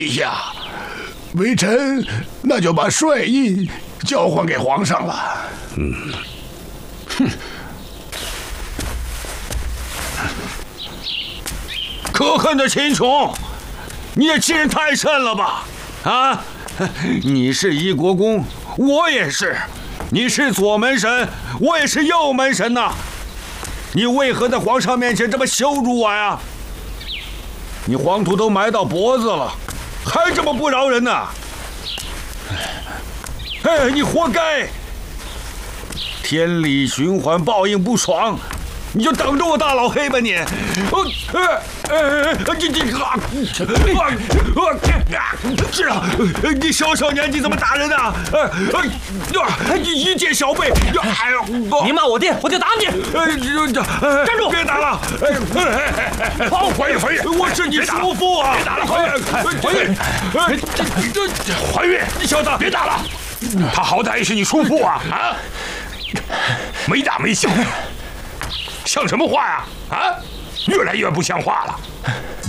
呀，微臣那就把帅印交还给皇上了。 哼，可恨的秦琼，你也欺人太甚了吧？啊，你是一国公，我也是；你是左门神，我也是右门神呐。你为何在皇上面前这么羞辱我呀？你黄土都埋到脖子了，还这么不饶人呢？哎，你活该！天理循环，报应不爽，你就等着我大老黑吧你！是啊，你小小年纪怎么打人啊？一介小辈！哎呦， 你骂我爹，我就打你！ 站住！别打了！ 怀玉， 我是你叔父啊！ 别打了，怀玉， 你小子别打了！他好歹也是你叔父啊！啊，没大没小的，像什么话呀？啊，越来越不像话了。